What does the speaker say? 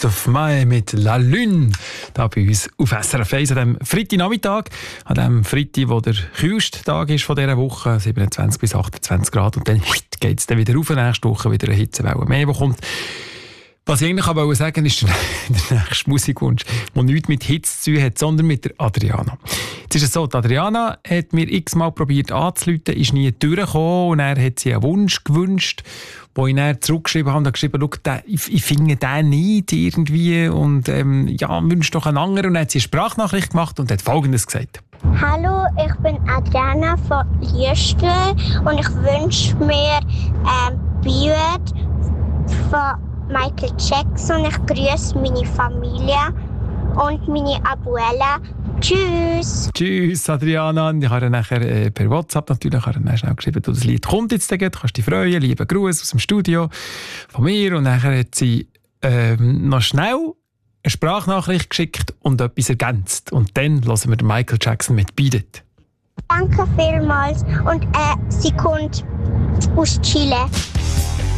Christophe Maé mit «La Lune» da bei uns auf SRF 1 an diesem Freitagnachmittag, an dem Freitag, wo der kühlste Tag ist von dieser Woche, 27 bis 28 Grad, und dann geht es wieder rauf, nächste Woche wieder eine Hitzewelle mehr, die kommt. Was ich eigentlich aber sagen ist der nächste Musikwunsch, der nichts mit Hitze zu tun hat, sondern mit der Adriana. Jetzt ist es so, die Adriana hat mir x-mal probiert anzurufen, ist nie durchgekommen und er hat sie einen Wunsch gewünscht, wo ich dann zurückgeschrieben habe und geschrieben, ich finde den nicht irgendwie und wünsche doch einen anderen. Und dann hat sie eine Sprachnachricht gemacht und hat Folgendes gesagt. Hallo, ich bin Adriana von Liestel und ich wünsche mir Beard von Michael Jackson. Ich grüße meine Familie und meine Abuela. Tschüss. Tschüss, Adriana. Ich habe nachher per WhatsApp natürlich schnell geschrieben, das Lied kommt jetzt, kannst dich freuen. Lieben Gruß aus dem Studio von mir. Und nachher hat sie noch schnell eine Sprachnachricht geschickt und etwas ergänzt. Und dann hören wir Michael Jackson mit «Beat It». Danke vielmals und sie kommt aus Chile.